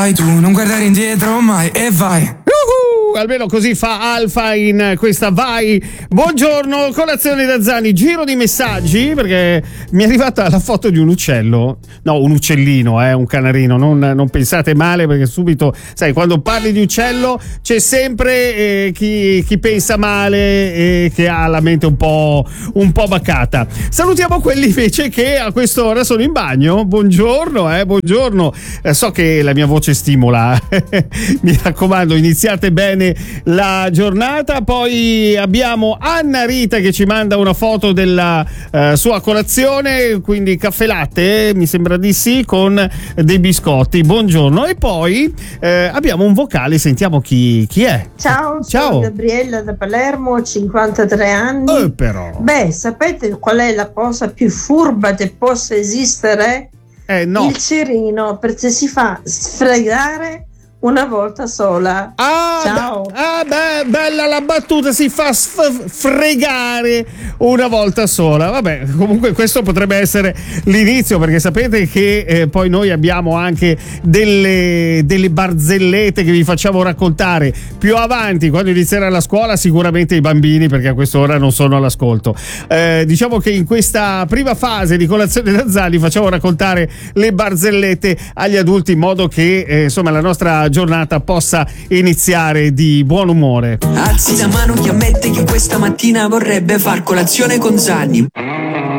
Vai tu, non guardare indietro mai e vai. Almeno così fa Alfa in questa Vai. Buongiorno, colazione da Zani, giro di messaggi perché mi è arrivata la foto di un uccello. No, un uccellino, un canarino, non pensate male perché subito, sai, quando parli di uccello c'è sempre chi pensa male e che ha la mente un po' baccata. Salutiamo quelli invece che a quest'ora sono in bagno. Buongiorno, buongiorno. So che la mia voce stimola. Mi raccomando, iniziate bene la giornata. Poi abbiamo Anna Rita che ci manda una foto della sua colazione, quindi caffè latte, mi sembra di sì, con dei biscotti. Buongiorno. E poi abbiamo un vocale, sentiamo chi è. Ciao, sono Gabriella da Palermo, 53 anni. Però. Beh, sapete qual è la cosa più furba che possa esistere? No. Il cerino, perché si fa sfregare una volta sola. Ciao. Bella la battuta, si fa fregare una volta sola. Vabbè, comunque questo potrebbe essere l'inizio, perché sapete che poi noi abbiamo anche delle barzellette che vi facciamo raccontare più avanti, quando inizierà la scuola, sicuramente i bambini, perché a quest'ora non sono all'ascolto. Diciamo che in questa prima fase di colazione da Zani facciamo raccontare le barzellette agli adulti, in modo che insomma la nostra giornata possa iniziare di buon umore. Alzi la mano chi ammette che questa mattina vorrebbe far colazione con Zani.